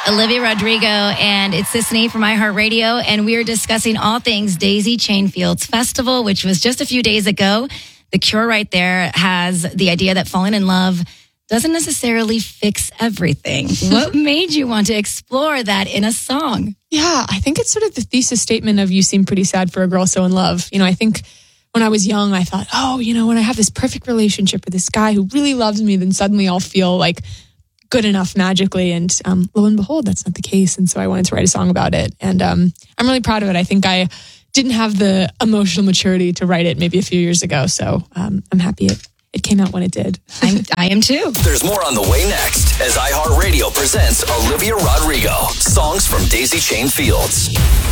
Olivia Rodrigo, and it's Sisney from iHeartRadio, and we are discussing all things Daisy Chain Fields Festival, which was just a few days ago. The Cure right there has the idea that falling in love doesn't necessarily fix everything. What made you want to explore that in a song? Yeah, I think it's sort of the thesis statement of you seem pretty sad for a girl so in love. I think when I was young, I thought, when I have this perfect relationship with this guy who really loves me, then suddenly I'll feel like good enough magically. And lo and behold, that's not the case. And so I wanted to write a song about it. And I'm really proud of it. I think I didn't have the emotional maturity to write it maybe a few years ago. So I'm happy it came out when it did. I am too. There's more on the way next as iHeartRadio presents Olivia Rodrigo. Songs from Daisy Chain Fields.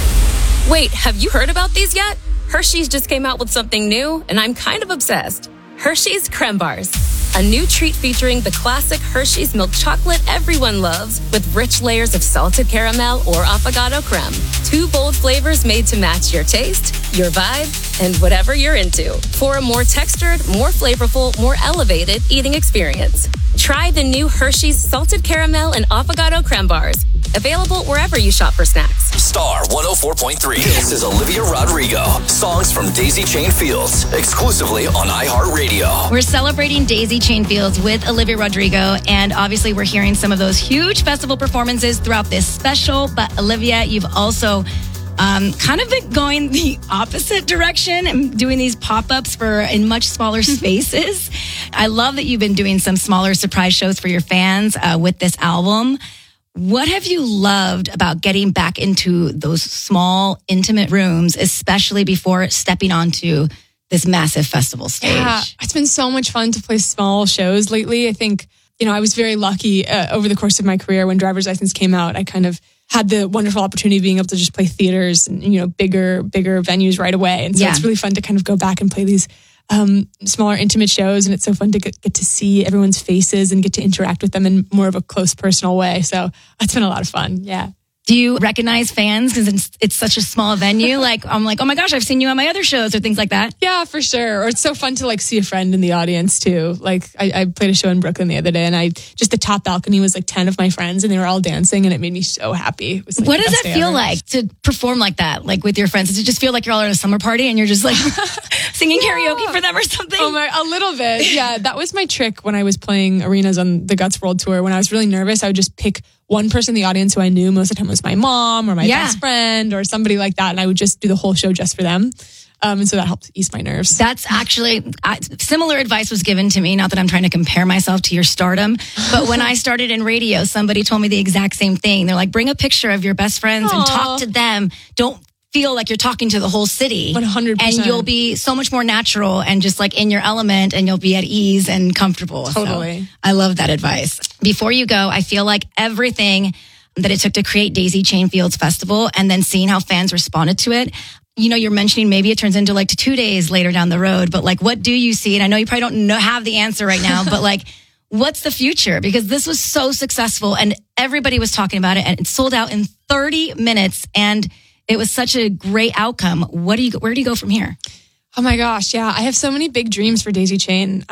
Wait, have you heard about these yet? Hershey's just came out with something new, and I'm kind of obsessed. Hershey's Creme Bars. A new treat featuring the classic Hershey's milk chocolate everyone loves with rich layers of salted caramel or affogato creme. 2 bold flavors made to match your taste, your vibe, and whatever you're into for a more textured, more flavorful, more elevated eating experience. Try the new Hershey's salted caramel and affogato creme bars. Available wherever you shop for snacks. Star 104.3. This is Olivia Rodrigo. Songs from Daisy Chain Fields. Exclusively on iHeartRadio. We're celebrating Daisy Chain Fields with Olivia Rodrigo. And obviously we're hearing some of those huge festival performances throughout this special. But Olivia, you've also kind of been going the opposite direction and doing these pop-ups in much smaller spaces. I love that you've been doing some smaller surprise shows for your fans with this album. What have you loved about getting back into those small, intimate rooms, especially before stepping onto this massive festival stage? Yeah, it's been so much fun to play small shows lately. I think, I was very lucky over the course of my career when Driver's License came out. I kind of had the wonderful opportunity of being able to just play theaters and, bigger venues right away. And so it's really fun to kind of go back and play these smaller, intimate shows. And it's so fun to get to see everyone's faces and get to interact with them in more of a close, personal way. So that's been a lot of fun. Yeah. Do you recognize fans because it's such a small venue? I'm like, oh my gosh, I've seen you on my other shows or things like that. Yeah, for sure. Or it's so fun to see a friend in the audience too. I played a show in Brooklyn the other day and just the top balcony was 10 of my friends and they were all dancing and it made me so happy. It was what does it feel like to perform like that? With your friends? Does it just feel like you're all at a summer party and you're just singing karaoke for them or something? A little bit. Yeah, that was my trick when I was playing arenas on the Guts World Tour. When I was really nervous, I would just pick one person in the audience who I knew. Most of the time it was my mom or my best friend or somebody like that. And I would just do the whole show just for them. And so that helped ease my nerves. That's actually, similar advice was given to me. Not that I'm trying to compare myself to your stardom, but when I started in radio, somebody told me the exact same thing. They're like, bring a picture of your best friends and talk to them. Don't feel like you're talking to the whole city. 100%. And you'll be so much more natural and just in your element and you'll be at ease and comfortable. Totally. So I love that advice. Before you go, I feel like everything that it took to create Daisy Chain Fields Festival and then seeing how fans responded to it, you're mentioning maybe it turns into 2 days later down the road, but what do you see? And I know you probably don't have the answer right now, but what's the future? Because this was so successful and everybody was talking about it and it sold out in 30 minutes and it was such a great outcome. Where do you go from here? Oh my gosh. Yeah. I have so many big dreams for Daisy Chain.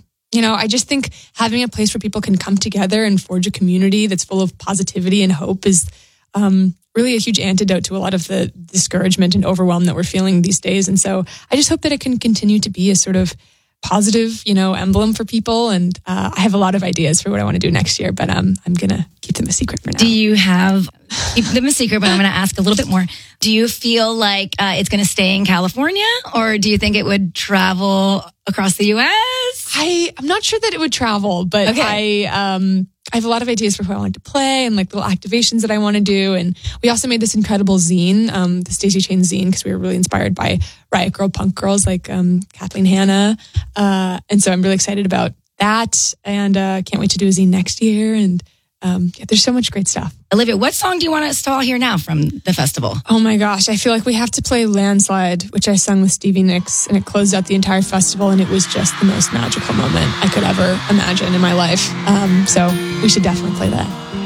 I just think having a place where people can come together and forge a community that's full of positivity and hope is really a huge antidote to a lot of the discouragement and overwhelm that we're feeling these days. And so I just hope that it can continue to be a sort of positive, emblem for people. And I have a lot of ideas for what I want to do next year, but I'm going to keep them a secret for now. Do you keep them a secret, but I'm going to ask a little bit more. Do you feel like it's going to stay in California or do you think it would travel across the U.S.? I'm not sure that it would travel, but okay. I have a lot of ideas for who I want to play and little activations that I want to do. And we also made this incredible zine, this Daisy Chain zine, because we were really inspired by Riot Grrrl punk girls like Kathleen Hanna. And so I'm really excited about that and can't wait to do a zine next year. And there's so much great stuff. Olivia, what song do you want us to all hear now from the festival? Oh my gosh, I feel like we have to play Landslide, which I sung with Stevie Nicks, and it closed out the entire festival, and it was just the most magical moment I could ever imagine in my life. So we should definitely play that.